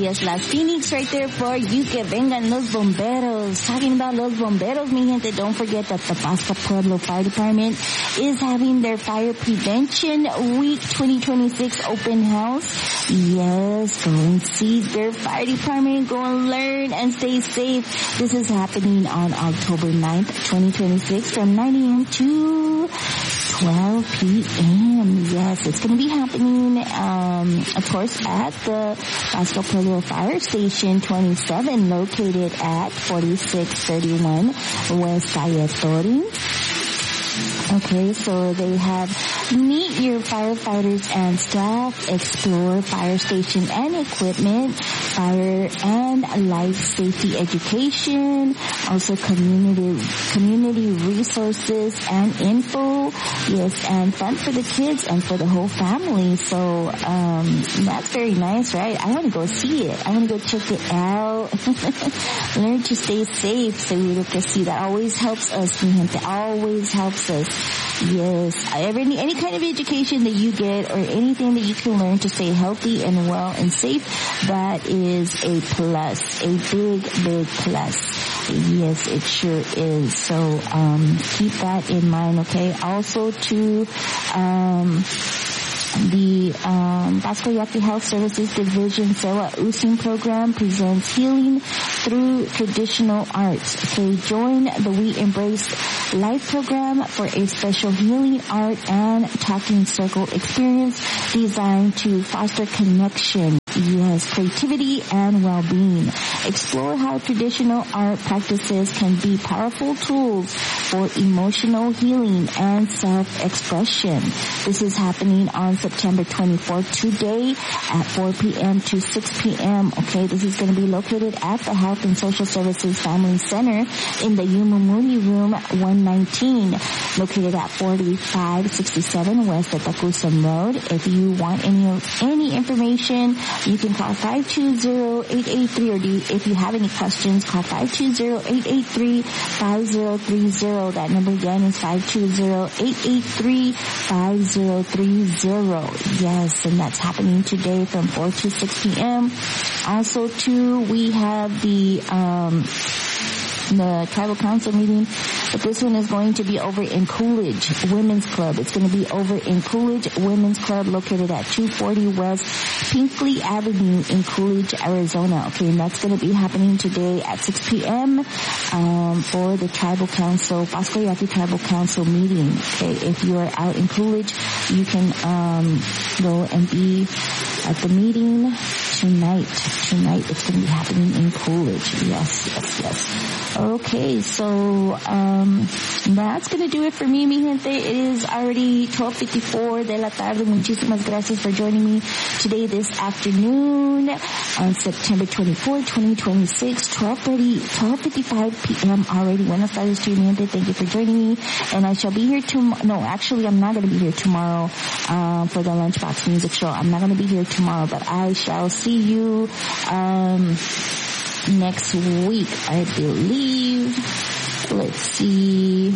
yes, Las Phoenix right there for You Que Vengan Los Bomberos. Talking about Los Bomberos, mi gente, don't forget that the Pasco Pueblo Fire Department is having their Fire Prevention Week 2026 open house. Yes, go and see their fire department, go and learn and stay safe. This is happening on October 9th, 2026 from 9 a.m. to 12 p.m. Yes, it's going to be happening, of course, at the Pasco Pueblo Fire Station 27, located at 4631 West Calle Torres. Okay, so they have meet your firefighters and staff, explore fire station and equipment, fire and life safety education, also community resources and info. Yes, and fun for the kids and for the whole family. So that's very nice, right? I want to go see it. I want to go check it out. Learn to stay safe, so we look to see. That always helps us, mi gente. Always helps us. Yes, any kind of education that you get or anything that you can learn to stay healthy and well and safe, that is a plus, a big plus. Yes, it sure is. So keep that in mind, okay? Also to the Pasco Yaqui Health Services Division Sewa Using program presents healing through traditional arts. Okay, join the We Embrace Life program for a special healing art and talking circle experience designed to foster connection. Yes, creativity and well-being. Explore how traditional art practices can be powerful tools for emotional healing and self-expression. This is happening on September 24th, today at 4 p.m. to 6 p.m. Okay, this is going to be located at the Health and Social Services Family Center in the Yumumuri Room 119, located at 4567 West Tacusan Road. If you want any information, you can call 520-883, or if you have any questions, call 520-883-5030. That number again is 520-883-5030. Yes, and that's happening today from 4 to 6 p.m. Also, too, we have the tribal council meeting, but this one is going to be over in Coolidge Women's Club. It's going to be over in Coolidge Women's Club, located at 240 West Pinkley Avenue in Coolidge, Arizona. Okay, and that's going to be happening today at 6 p.m. For the tribal council, Pasco Yaqui Tribal Council meeting. Okay, if you are out in Coolidge, you can go and be at the meeting tonight. Tonight it's going to be happening in Coolidge. Yes. Okay, so that's going to do it for me, mi gente. It is already 12:54 de la tarde. Muchísimas gracias for joining me today this afternoon on September 24, 2026, 12:55 p.m. already. Buenas tardes to you, mi gente. Thank you for joining me. And I shall be here tomorrow. No, actually, I'm not going to be here tomorrow for the Lunchbox Music Show. I'm not going to be here tomorrow, but I shall see you next week, I believe. Let's see.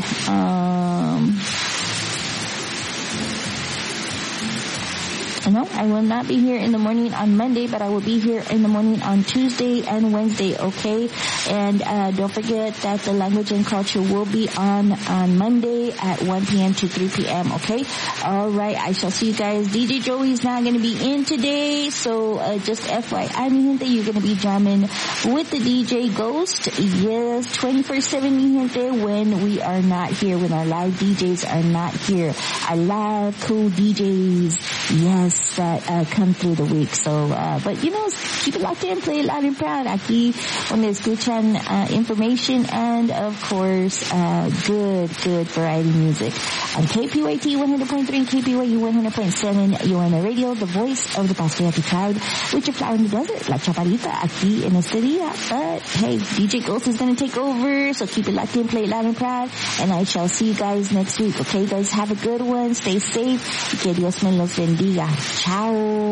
No, I will not be here in the morning on Monday, but I will be here in the morning on Tuesday and Wednesday, okay? And don't forget that the language and culture will be on Monday at 1 p.m. to 3 p.m., okay? All right, I shall see you guys. DJ Joey's not going to be in today, so just FYI, mi gente, you're going to be jamming with the DJ Ghost. Yes, 24/7, mi gente, when we are not here, when our live DJs are not here. Our live cool DJs, yes, that come through the week. So, but you know, keep it locked in, play it loud and proud. Aquí donde escuchan information and, of course, good variety music on KPYT 100.3 and KPYU 100.7, UNA Radio, the voice of the Pasco Yaqui tribe, with your flower in the desert, La Chaparita, aquí en este día. But, hey, DJ Ghost is going to take over, so keep it locked in, play it loud and proud, and I shall see you guys next week. Okay, guys, have a good one, stay safe, y que Dios me los bendiga. Ciao.